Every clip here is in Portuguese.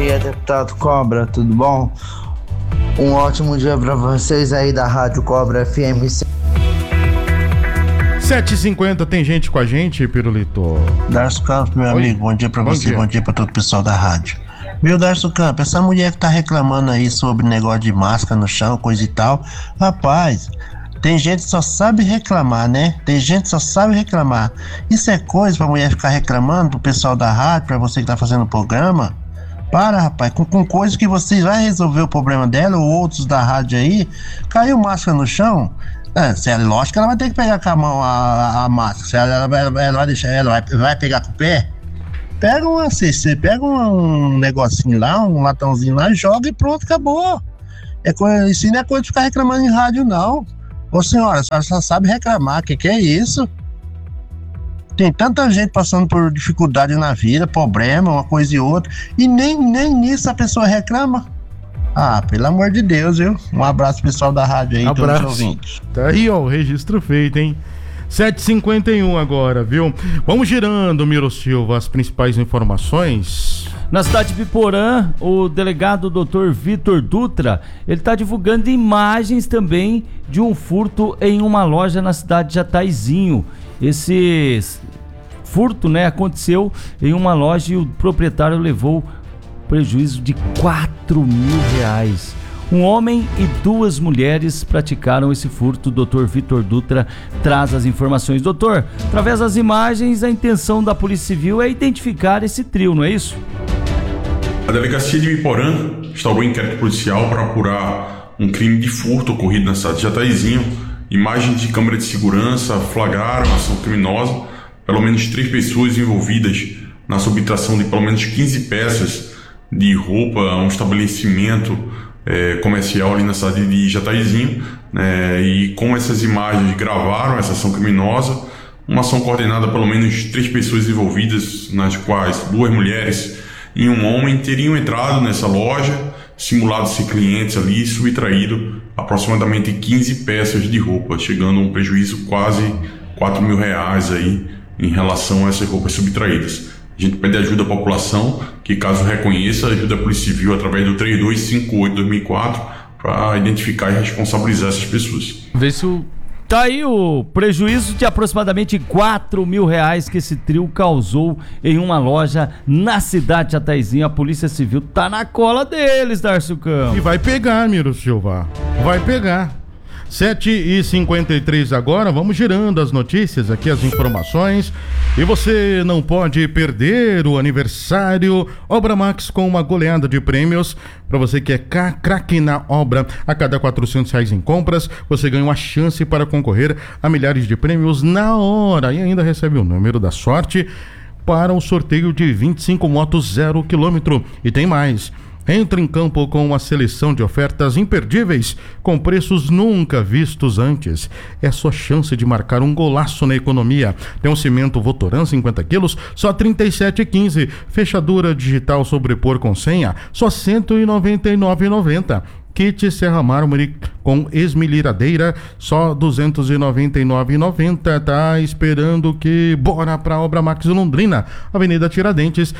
dia, deputado Cobra, tudo bom? Um ótimo dia para vocês aí da Rádio Cobra FM. 7h50, tem gente com a gente, Pirulito? Darcio Campos, meu amigo, bom dia pra você, bom dia pra todo o pessoal da rádio. Meu Darcio Campos, essa mulher que tá reclamando aí sobre negócio de máscara no chão, coisa e tal, rapaz, tem gente que só sabe reclamar, né? Tem gente que só sabe reclamar. Isso é coisa pra mulher ficar reclamando pro pessoal da rádio, pra você que tá fazendo o programa? Para, rapaz, com coisa que você vai resolver o problema dela ou outros da rádio aí, caiu máscara no chão. Lógico que ela vai ter que pegar com a mão a máscara. Se ela vai deixar, ela vai pegar com o pé. Pega você pega um negocinho lá, um latãozinho lá, joga e pronto, acabou. Isso não é coisa de ficar reclamando em rádio, não. Ô senhora, a senhora só sabe reclamar, que é isso? Tem tanta gente passando por dificuldade na vida, problema, uma coisa e outra, e nem nisso a pessoa reclama. Ah, pelo amor de Deus, viu? Um abraço pessoal da rádio aí, todos os ouvintes. Tá aí, ó, o registro feito, hein? 7h51 agora, viu? Vamos girando, Miro Silva, as principais informações. Na cidade de Biporã, o delegado Dr. Vitor Dutra, ele está divulgando imagens também de um furto em uma loja na cidade de Jataizinho. Esse furto, né, aconteceu em uma loja e o proprietário levou prejuízo de R$4.000. Um homem e 2 mulheres praticaram esse furto. O doutor Vitor Dutra traz as informações. Doutor, através das imagens, a intenção da Polícia Civil é identificar esse trio, não é isso? A delegacia de Biporã instaurou um inquérito policial para apurar um crime de furto ocorrido na cidade de Jataizinho. Imagens de câmera de segurança flagraram a ação criminosa. Pelo menos 3 pessoas envolvidas na subtração de pelo menos 15 peças de roupa a um estabelecimento comercial ali na cidade de Jataizinho, e com essas imagens gravaram essa ação criminosa, uma ação coordenada pelo menos 3 pessoas envolvidas, nas quais 2 mulheres e um homem teriam entrado nessa loja, simulado ser clientes ali e subtraído aproximadamente 15 peças de roupa, chegando a um prejuízo quase R$4.000 aí em relação a essas roupas subtraídas. A gente pede ajuda à população, que caso reconheça, ajuda a Polícia Civil através do 3258-2004 para identificar e responsabilizar essas pessoas. Vê se tá aí o prejuízo de aproximadamente R$4.000 que esse trio causou em uma loja na cidade de Jataizinho. A Polícia Civil tá na cola deles, Darcio Campos. E vai pegar, Miro Silva, vai pegar. 7h53 agora, vamos girando as notícias aqui, as informações. E você não pode perder o aniversário Obra Max com uma goleada de prêmios. Para você que é craque na obra, a cada R$400 em compras, você ganha uma chance para concorrer a milhares de prêmios na hora. E ainda recebe o número da sorte para o sorteio de 25 motos 0 km. E tem mais. Entre em campo com uma seleção de ofertas imperdíveis, com preços nunca vistos antes. É sua chance de marcar um golaço na economia. Tem um cimento Votoran 50 quilos, só R$ 37,15. Fechadura digital sobrepor com senha, só R$ 199,90. Kit Serra Mármore com esmilhadeira, só R$ 299,90. Tá esperando que? Bora pra Obra Max Londrina, Avenida Tiradentes,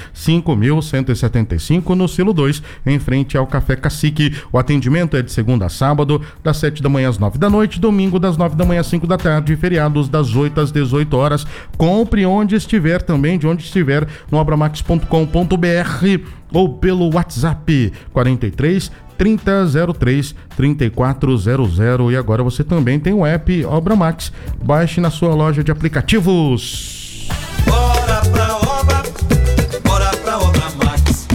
5.175, no Silo 2, em frente ao Café Cacique. O atendimento é de segunda a sábado, das 7 da manhã às 9 da noite, domingo das 9 da manhã às 5 da tarde, feriados das 8 às 18 horas. Compre onde estiver também, de onde estiver, no obramax.com.br ou pelo WhatsApp 43 3003 3400. E agora você também tem o app Obra Max. Baixe na sua loja de aplicativos. Bora pra Obra Max.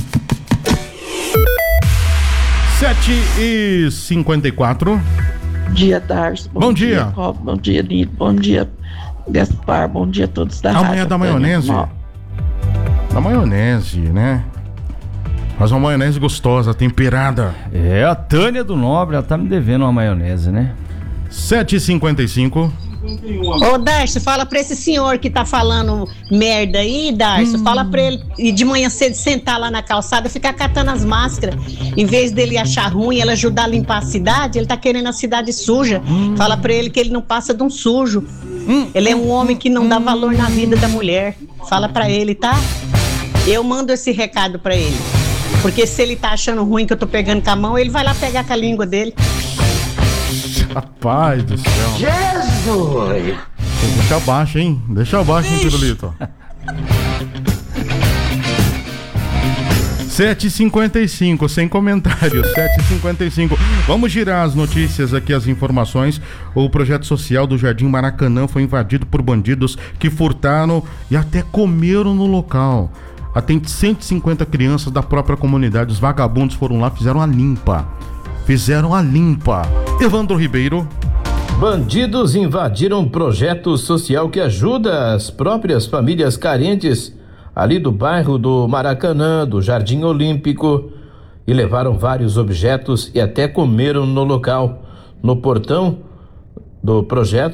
7h54. Bom dia, Darcio. Bom dia. Cobb, bom dia, Nito. Bom dia, Gaspar. Bom dia a todos da rádio. Amanhã da maionese. Da maionese, né? Faz uma maionese gostosa, temperada. É, a Tânia do Nobre, ela tá me devendo uma maionese, né? 7h55. Ô, Darcio, fala pra esse senhor que tá falando merda aí, Darcio, fala pra ele e de manhã cedo sentar lá na calçada e ficar catando as máscaras. Em vez dele achar ruim, ela ajudar a limpar a cidade, ele tá querendo a cidade suja. Fala pra ele que ele não passa de um sujo. Ele é um homem que não dá valor na vida da mulher. Fala pra ele, tá? Eu mando esse recado pra ele. Porque se ele tá achando ruim que eu tô pegando com a mão, ele vai lá pegar com a língua dele. Rapaz do céu. Jesus! Deixa abaixo, hein? Deixa abaixo, hein, Pirulito? 7h55, sem comentários, 7h55. Vamos girar as notícias aqui, as informações. O projeto social do Jardim Maracanã foi invadido por bandidos que furtaram e até comeram no local. Atende 150 crianças da própria comunidade. Os vagabundos foram lá, fizeram a limpa. Evandro Ribeiro. Bandidos invadiram um projeto social que ajuda as próprias famílias carentes ali do bairro do Maracanã, do Jardim Olímpico, e levaram vários objetos e até comeram no local. No portão do projeto